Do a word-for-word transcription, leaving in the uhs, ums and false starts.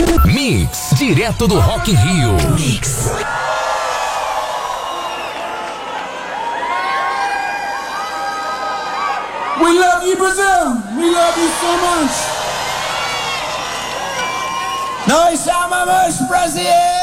Mix, direto do Rock in Rio. Mix. We love you, Brazil. We love you so much. Nós amamos Brasil.